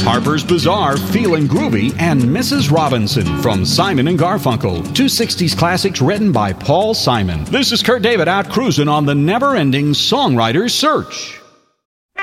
Harper's Bazaar, Feelin' Groovy, and Mrs. Robinson from Simon & Garfunkel. Two 60s classics written by Paul Simon. This is Kurt David out cruising on the never-ending songwriter's search.